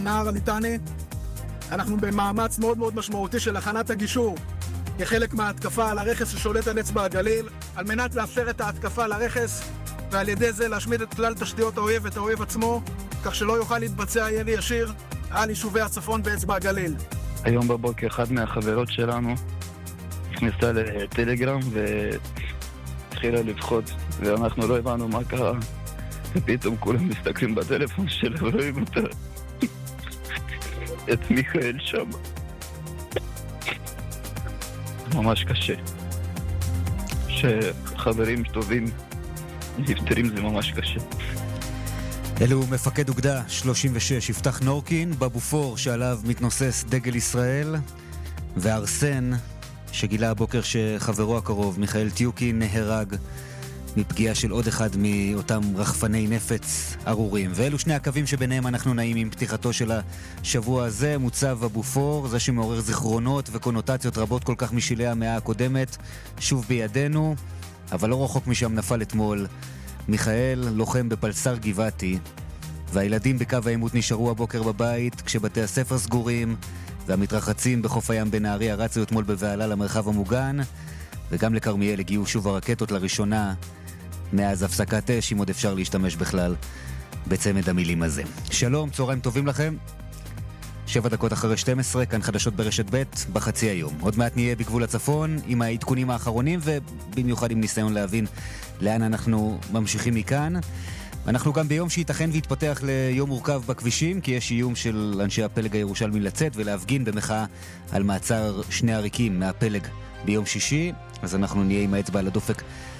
נהר הליטני. אנחנו במאמץ מאוד מאוד משמעותי של הכנת הגישור כחלק מההתקפה על הרכס ששולט על אצבע הגליל, על מנת לאפשר את ההתקפה על הרכס ועל ידי זה להשמיד את כלל תשתיות האויב ואת האויב עצמו, כך שלא יוכל להתבצע ירי ישיר על יישובי הצפון באצבע הגליל. היום בבוקר אחד מהחברות שלנו נכנסה לטלגרם והתחילה לבחוץ, ואנחנו לא הבנו מה קרה, ופתאום כולם מסתכלים בטלפון שלה ורואים אותה, את מיכאל שם. ממש קשה. שחברים טובים נפטרים, זה ממש קשה. אלו מפקד אוגדה 36 יפתח נורקין בבופור שעליו מתנוסס דגל ישראל, וארסן שגילה הבוקר שחברו הקרוב מיכאל טיוקין נהרג מפגיעה של עוד אחד מאותם רחפני נפץ ארורים. ואלו שני הקווים שביניהם אנחנו נעים עם פתיחתו של השבוע הזה. מוצב הבופור, זה שמעורר זיכרונות וקונוטציות רבות כל כך משלהי המאה הקודמת, שוב בידינו, אבל לא רחוק משם נפל אתמול מיכאל, לוחם בפלסר גבעתי, והילדים בקו העימות נשארו הבוקר בבית כשבתי הספר סגורים, והמתרחצים בחוף הים בנהריה רצו אתמול בבעלה למרחב המוגן, וגם לכרמיאל הגיעו שוב הרקטות לראשונה מאז הפסקת אש, אם עוד אפשר להשתמש בכלל בצמד המילים הזה. שלום, צהריים טובים לכם. 7 דקות אחרי 12, כאן חדשות ברשת ב' בחצי היום. עוד מעט נהיה בגבול הצפון עם העדכונים האחרונים, ובמיוחד עם ניסיון להבין לאן אנחנו ממשיכים מכאן. אנחנו גם ביום שייתכן והתפתח ליום מורכב בכבישים, כי יש איום של אנשי הפלג הירושלמי לצאת ולהפגין במחאה על מעצר שני עריקים מהפלג ביום שישי, אז אנחנו נהיה עם האצבע על הדופק